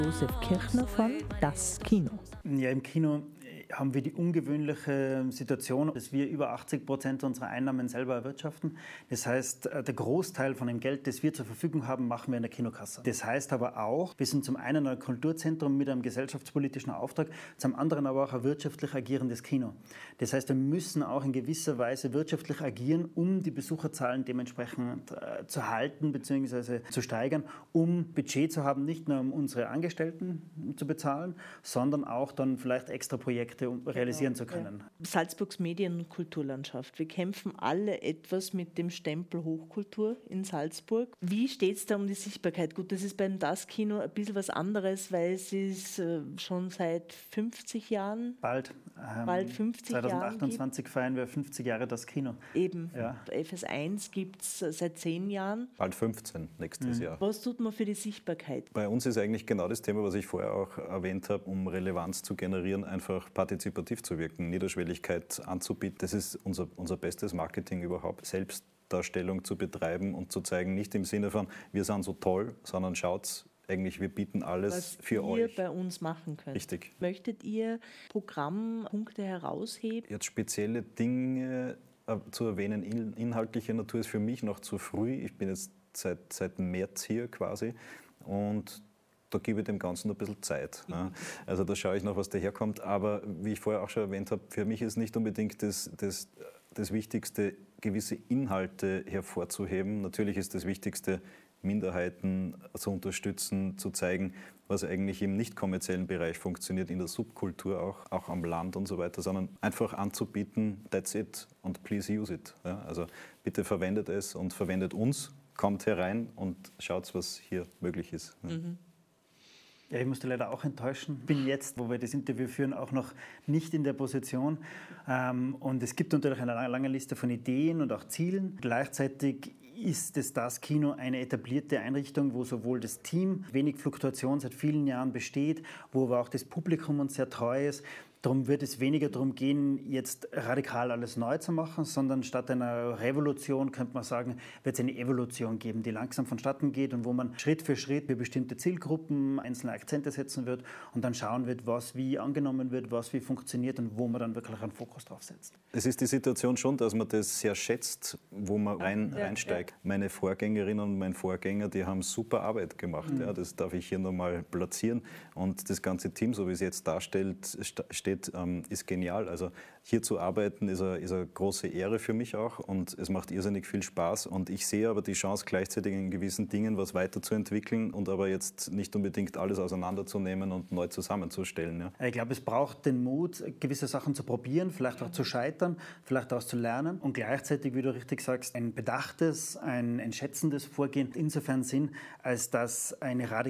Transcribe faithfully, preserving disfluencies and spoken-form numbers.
Josef Kirchner von Das Kino. Ja, im Kino haben wir die ungewöhnliche Situation, dass wir über achtzig Prozent unserer Einnahmen selber erwirtschaften. Das heißt, der Großteil von dem Geld, das wir zur Verfügung haben, machen wir in der Kinokasse. Das heißt aber auch, wir sind zum einen ein Kulturzentrum mit einem gesellschaftspolitischen Auftrag, zum anderen aber auch ein wirtschaftlich agierendes Kino. Das heißt, wir müssen auch in gewisser Weise wirtschaftlich agieren, um die Besucherzahlen dementsprechend äh, zu halten bzw. zu steigern, um Budget zu haben, nicht nur um unsere Angestellten zu bezahlen, sondern auch dann vielleicht extra Projekte um realisieren zu können. Ja. Salzburgs Medien- und Kulturlandschaft. Wir kämpfen alle etwas mit dem Stempel Hochkultur in Salzburg. Wie steht es da um die Sichtbarkeit? Gut, das ist beim Das Kino ein bisschen was anderes, weil es ist äh, schon seit fünfzig Jahren. Bald. Ähm, bald fünfzig zwanzig achtundzwanzig Jahren feiern wir fünfzig Jahre Das Kino. Eben. Ja. F S eins gibt es seit zehn Jahren. Bald fünfzehn nächstes mhm. Jahr. Was tut man für die Sichtbarkeit? Bei uns ist eigentlich genau das Thema, was ich vorher auch erwähnt habe, um Relevanz zu generieren, einfach partizipativ zu wirken, Niederschwelligkeit anzubieten. Das ist unser, unser bestes Marketing überhaupt. Selbstdarstellung zu betreiben und zu zeigen, nicht im Sinne von, wir sind so toll, sondern schaut, eigentlich, wir bieten alles was für euch. Was ihr bei uns machen könnt. Richtig. Möchtet ihr Programmpunkte herausheben? Jetzt spezielle Dinge äh, zu erwähnen, in, inhaltlicher Natur ist für mich noch zu früh. Ich bin jetzt seit, seit März hier quasi und da gebe ich dem Ganzen noch ein bisschen Zeit. Ja. Also da schaue ich noch, was daherkommt. Aber wie ich vorher auch schon erwähnt habe, für mich ist nicht unbedingt das, das, das Wichtigste, gewisse Inhalte hervorzuheben. Natürlich ist das Wichtigste, Minderheiten zu unterstützen, zu zeigen, was eigentlich im nicht kommerziellen Bereich funktioniert, in der Subkultur auch, auch am Land und so weiter, sondern einfach anzubieten, that's it und please use it. Ja, also bitte verwendet es und verwendet uns, kommt herein und schaut, was hier möglich ist. Ja. Mhm. Ja, ich musste leider auch enttäuschen. Ich bin jetzt, wo wir das Interview führen, auch noch nicht in der Position. Und es gibt natürlich eine lange Liste von Ideen und auch Zielen. Gleichzeitig ist das Das Kino eine etablierte Einrichtung, wo sowohl das Team wenig Fluktuation seit vielen Jahren besteht, wo aber auch das Publikum uns sehr treu ist. Darum wird es weniger darum gehen, jetzt radikal alles neu zu machen, sondern statt einer Revolution, könnte man sagen, wird es eine Evolution geben, die langsam vonstatten geht und wo man Schritt für Schritt für bestimmte Zielgruppen einzelne Akzente setzen wird und dann schauen wird, was wie angenommen wird, was wie funktioniert und wo man dann wirklich einen Fokus drauf setzt. Es ist die Situation schon, dass man das sehr schätzt, wo man rein, ja, reinsteigt. Ja. Meine Vorgängerin und mein Vorgänger, die haben super Arbeit gemacht. Mhm. Ja, das darf ich hier nochmal platzieren. Und das ganze Team, so wie es jetzt darstellt, steht ist genial. Also hier zu arbeiten ist eine, ist eine große Ehre für mich auch und es macht irrsinnig viel Spaß und ich sehe aber die Chance gleichzeitig in gewissen Dingen was weiterzuentwickeln und aber jetzt nicht unbedingt alles auseinanderzunehmen und neu zusammenzustellen. Ja. Ich glaube, es braucht den Mut, gewisse Sachen zu probieren, vielleicht auch zu scheitern, vielleicht daraus zu lernen und gleichzeitig, wie du richtig sagst, ein bedachtes, ein, ein schätzendes Vorgehen insofern Sinn, als dass eine radikale